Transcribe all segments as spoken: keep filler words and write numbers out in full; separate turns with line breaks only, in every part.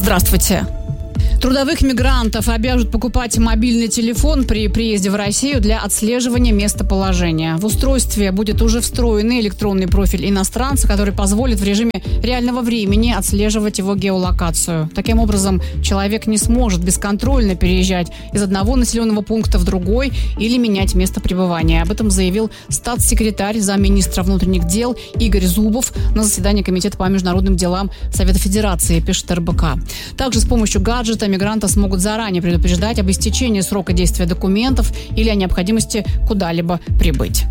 Здравствуйте. Трудовых мигрантов обяжут покупать мобильный телефон при приезде в Россию для отслеживания местоположения. В устройстве будет уже встроенный электронный профиль иностранца, который позволит в режиме реального времени отслеживать его геолокацию. Таким образом, человек не сможет бесконтрольно переезжать из одного населенного пункта в другой или менять место пребывания. Об этом заявил статс-секретарь замминистра внутренних дел Игорь Зубов на заседании Комитета по международным делам Совета Федерации, пишет эр бэ ка. Также с помощью гаджета мигранты смогут заранее предупреждать об истечении срока действия документов или о необходимости куда-либо прибыть.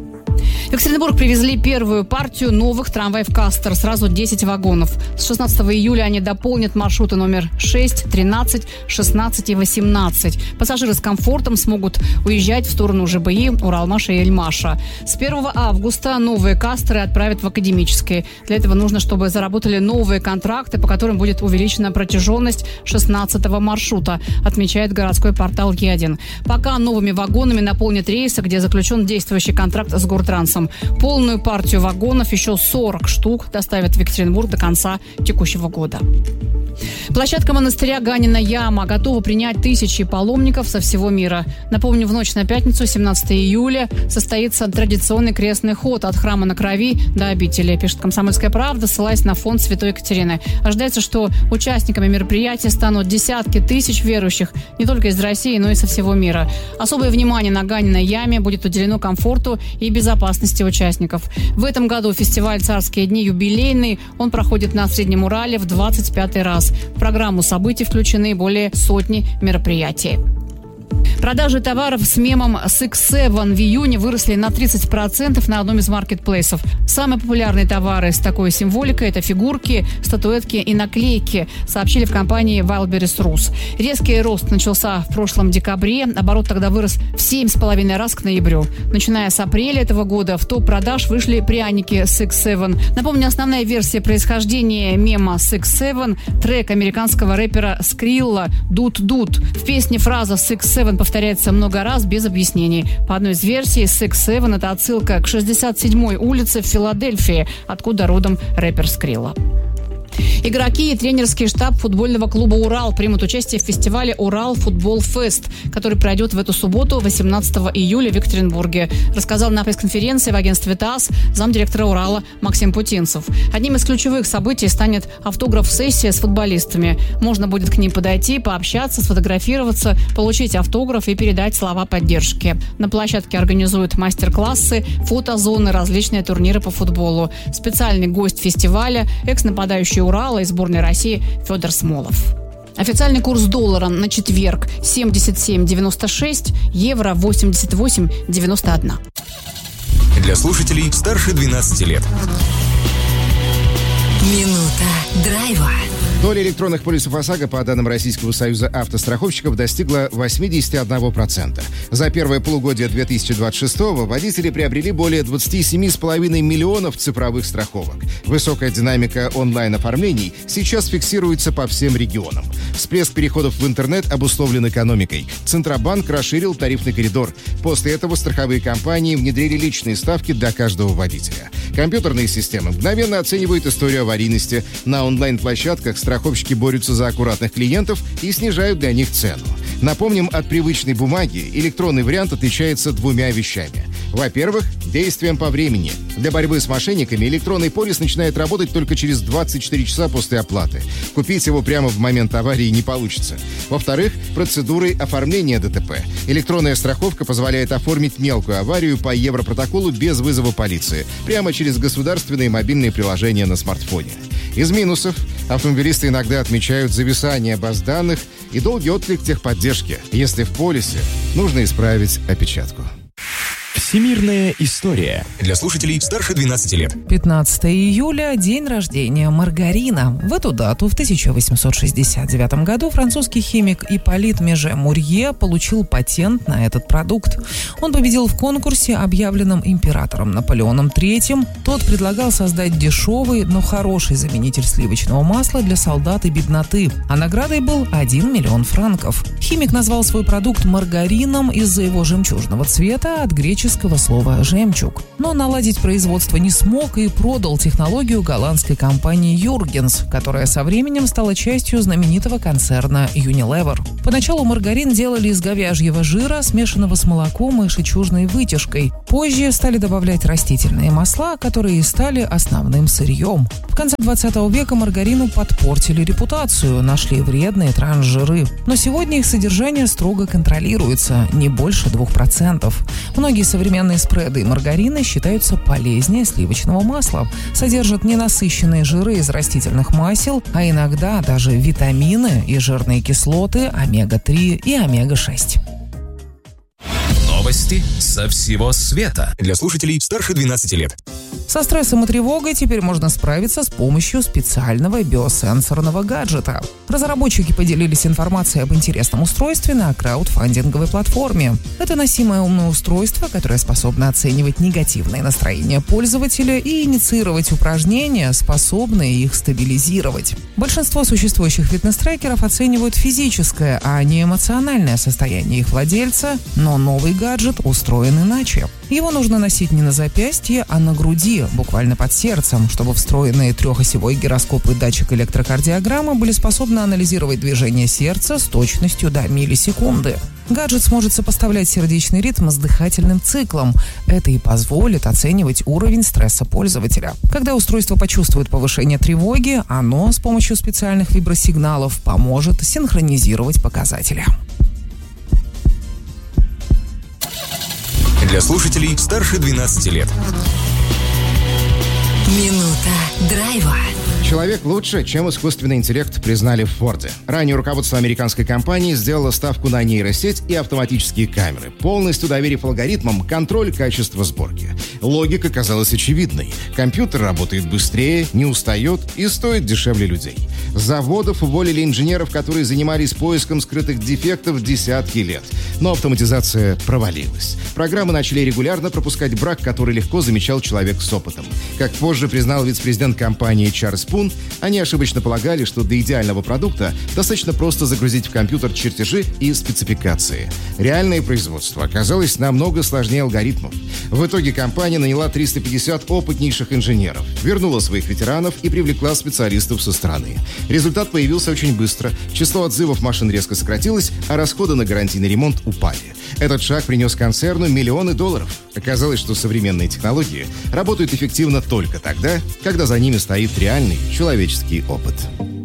В Екатеринбург привезли первую партию новых трамваев «Кастер». Сразу десять вагонов. С шестнадцатого июля они дополнят маршруты номер шесть, тринадцать, шестнадцать и восемнадцать. Пассажиры с комфортом смогут уезжать в сторону жэ бэ и, Уралмаша и Эльмаша. С первого августа новые «Кастеры» отправят в Академический. Для этого нужно, чтобы заработали новые контракты, по которым будет увеличена протяженность шестнадцатого маршрута, отмечает городской портал е один. Пока новыми вагонами наполнят рейсы, где заключен действующий контракт с Гортрансом. Полную партию вагонов, еще сорок штук, доставят в Екатеринбург до конца текущего года. Площадка монастыря Ганина Яма готова принять тысячи паломников со всего мира. Напомню, в ночь на пятницу, семнадцатого июля, состоится традиционный крестный ход от храма на Крови до обители, пишет «Комсомольская правда», ссылаясь на фонд Святой Екатерины. Ожидается, что участниками мероприятия станут десятки тысяч верующих не только из России, но и со всего мира. Особое внимание на Ганиной Яме будет уделено комфорту и безопасности участников. В этом году фестиваль «Царские дни» юбилейный. Он проходит на Среднем Урале в двадцать пятый раз. В программу событий включены более сотни мероприятий. Продажи товаров с мемом с икс семь в июне выросли на тридцать процентов на одном из маркетплейсов. Самые популярные товары с такой символикой – это фигурки, статуэтки и наклейки, сообщили в компании Wildberries.Rus. Резкий рост начался в прошлом декабре. Оборот тогда вырос в семь с половиной раз к ноябрю. Начиная с апреля этого года в топ продаж вышли пряники с икс семь. Напомню, основная версия происхождения мема с икс семь – трек американского рэпера Скрилла «Дут Дут». В песне фраза с икс семь повторяется много раз без объяснений. По одной из версий, Six Seven – это отсылка к шестьдесят седьмой улице в Филадельфии, откуда родом рэпер Скрилла. Игроки и тренерский штаб футбольного клуба «Урал» примут участие в фестивале «Урал Футбол Фест», который пройдет в эту субботу, восемнадцатого июля в Екатеринбурге, рассказал на пресс-конференции в агентстве ТАСС замдиректора «Урала» Максим Путинцев. Одним из ключевых событий станет автограф-сессия с футболистами. Можно будет к ним подойти, пообщаться, сфотографироваться, получить автограф и передать слова поддержки. На площадке организуют мастер-классы, фотозоны, различные турниры по футболу. Специальный гость фестиваля – экс-нападающий Урала и сборной России Федор Смолов. Официальный курс доллара на четверг семьдесят семь девяносто шесть, евро восемьдесят восемь девяносто один.
Для слушателей старше двенадцати лет.
Минута драйва.
Доля электронных полисов ОСАГО, по данным Российского союза автостраховщиков, достигла восемьдесят один процент. За первое полугодие две тысячи двадцать шестого водители приобрели более двадцать семь с половиной миллионов цифровых страховок. Высокая динамика онлайн-оформлений сейчас фиксируется по всем регионам. Всплеск переходов в интернет обусловлен экономикой. Центробанк расширил тарифный коридор. После этого страховые компании внедрили личные ставки для каждого водителя. Компьютерные системы мгновенно оценивают историю аварийности. На онлайн-площадках страховщики борются за аккуратных клиентов и снижают для них цену. Напомним, от привычной бумаги электронный вариант отличается двумя вещами. Во-первых, действием по времени. Для борьбы с мошенниками электронный полис начинает работать только через двадцать четыре часа после оплаты. Купить его прямо в момент аварии не получится. Во-вторых, процедурой оформления ДТП. Электронная страховка позволяет оформить мелкую аварию по Европротоколу без вызова полиции, прямо через государственные мобильные приложения на смартфоне. Из минусов автомобилисты иногда отмечают зависание баз данных и долгий отклик техподдержки. Если в полисе, нужно исправить опечатку.
Всемирная история. Для слушателей старше двенадцати лет.
пятнадцатого июля – день рождения маргарина. В эту дату в тысяча восемьсот шестьдесят девятом году французский химик Ипполит Меже Мурье получил патент на этот продукт. Он победил в конкурсе, объявленном императором Наполеоном третьим. Тот предлагал создать дешевый, но хороший заменитель сливочного масла для солдат и бедноты. А наградой был один миллион франков. Химик назвал свой продукт маргарином из-за его жемчужного цвета от греческого английского слова «жемчуг». Но наладить производство не смог и продал технологию голландской компании Юргенс, которая со временем стала частью знаменитого концерна Unilever. Поначалу маргарин делали из говяжьего жира, смешанного с молоком и жемчужной вытяжкой. Позже стали добавлять растительные масла, которые и стали основным сырьем. В конце двадцатого века маргарину подпортили репутацию, нашли вредные трансжиры. Но сегодня их содержание строго контролируется, не больше двух процентов. Многие современные спреды и маргарины считаются полезнее сливочного масла, содержат ненасыщенные жиры из растительных масел, а иногда даже витамины и жирные кислоты омега три и омега шесть.
Новости со всего света для слушателей старше двенадцати лет.
Со стрессом и тревогой теперь можно справиться с помощью специального биосенсорного гаджета. Разработчики поделились информацией об интересном устройстве на краудфандинговой платформе. Это носимое умное устройство, которое способно оценивать негативные настроения пользователя и инициировать упражнения, способные их стабилизировать. Большинство существующих фитнес-трекеров оценивают физическое, а не эмоциональное состояние их владельца, но новый гаджет устроен иначе. Его нужно носить не на запястье, а на груди, буквально под сердцем, чтобы встроенные трехосевой гироскоп и датчик электрокардиограммы были способны анализировать движение сердца с точностью до миллисекунды. Гаджет сможет сопоставлять сердечный ритм с дыхательным циклом. Это и позволит оценивать уровень стресса пользователя. Когда устройство почувствует повышение тревоги, оно с помощью специальных вибросигналов поможет синхронизировать показатели.
Для слушателей старше двенадцати лет.
Минута драйва.
Человек лучше, чем искусственный интеллект, признали в Форде. Ранее руководство американской компании сделало ставку на нейросеть и автоматические камеры, полностью доверив алгоритмам контроль качества сборки. Логика казалась очевидной. Компьютер работает быстрее, не устает и стоит дешевле людей. С заводов уволили инженеров, которые занимались поиском скрытых дефектов десятки лет. Но автоматизация провалилась. Программы начали регулярно пропускать брак, который легко замечал человек с опытом. Как позже признал вице-президент компании Чарльз Пун, они ошибочно полагали, что до идеального продукта достаточно просто загрузить в компьютер чертежи и спецификации. Реальное производство оказалось намного сложнее алгоритмов. В итоге компания наняла триста пятьдесят опытнейших инженеров, вернула своих ветеранов и привлекла специалистов со стороны. Результат появился очень быстро. Число отзывов машин резко сократилось, а расходы на гарантийный ремонт упали. Этот шаг принес концерну миллионы долларов. Оказалось, что современные технологии работают эффективно только тогда, когда за ними стоит реальный человеческий опыт.